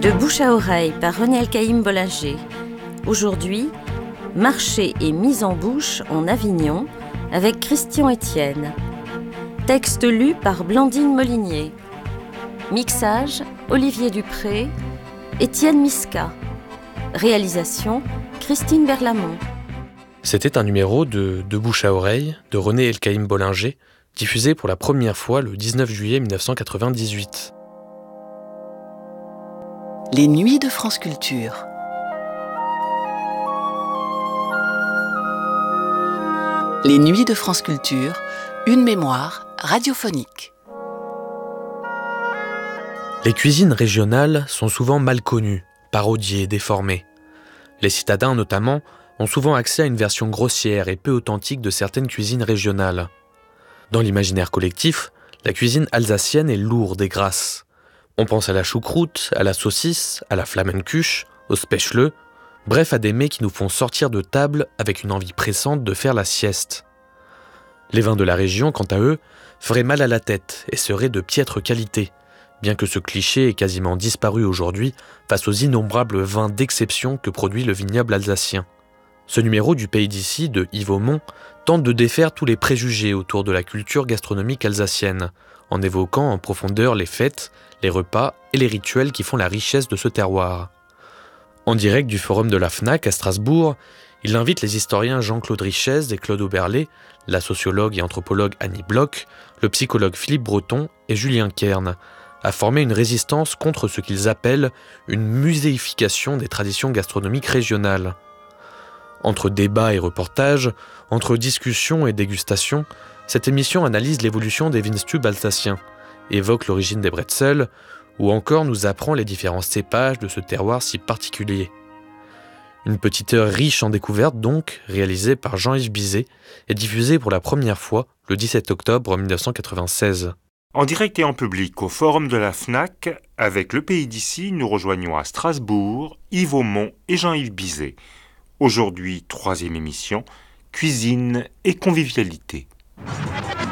De bouche à oreille par René Elkaïm Bollinger. Aujourd'hui, marché et mise en bouche en Avignon avec Christian Etienne. Texte lu par Blandine Molinier. Mixage, Olivier Dupré, Étienne Miska. Réalisation, Christine Berlamont. C'était un numéro de bouche à oreille de René Elkaïm Bollinger, diffusé pour la première fois le 19 juillet 1998. Les Nuits de France Culture. Les Nuits de France Culture, une mémoire radiophonique. Les cuisines régionales sont souvent mal connues, parodiées, déformées. Les citadins, notamment, ont souvent accès à une version grossière et peu authentique de certaines cuisines régionales. Dans l'imaginaire collectif, la cuisine alsacienne est lourde et grasse. On pense à la choucroute, à la saucisse, à la Flammenkuche, au Spechle, bref à des mets qui nous font sortir de table avec une envie pressante de faire la sieste. Les vins de la région, quant à eux, feraient mal à la tête et seraient de piètre qualité, bien que ce cliché ait quasiment disparu aujourd'hui face aux innombrables vins d'exception que produit le vignoble alsacien. Ce numéro du Pays d'ici de Yves Aumont tente de défaire tous les préjugés autour de la culture gastronomique alsacienne, en évoquant en profondeur les fêtes, les repas et les rituels qui font la richesse de ce terroir. En direct du forum de la FNAC à Strasbourg, il invite les historiens Jean-Claude Richez et Claude Oberlé, la sociologue et anthropologue Annie Bloch, le psychologue Philippe Breton et Julien Kern, à former une résistance contre ce qu'ils appellent une muséification des traditions gastronomiques régionales. Entre débats et reportages, entre discussions et dégustations, cette émission analyse l'évolution des Weinstübe alsaciens, évoque l'origine des bretzels, ou encore nous apprend les différents cépages de ce terroir si particulier. Une petite heure riche en découvertes donc, réalisée par Jean-Yves Bizet, et diffusée pour la première fois le 17 octobre 1996. En direct et en public au forum de la FNAC, avec le Pays d'ici, nous rejoignons à Strasbourg Yves Aumont et Jean-Yves Bizet. Aujourd'hui, 3e émission, cuisine et convivialité.